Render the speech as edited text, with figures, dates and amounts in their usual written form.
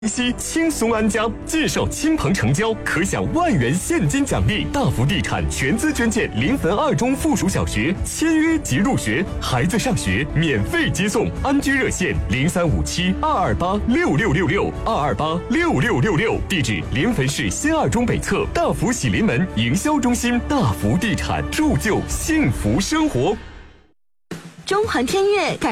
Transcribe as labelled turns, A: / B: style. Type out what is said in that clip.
A: 西轻松安家，介绍亲朋成交可享万元现金奖励。大福地产全资捐建临汾2中附属小学，签约即入学，孩子上学免费接送。安居热线035722866662286666，地址临汾市新2中北侧大福喜临门营销中心。大福地产铸就幸福生活。
B: 中环天悦改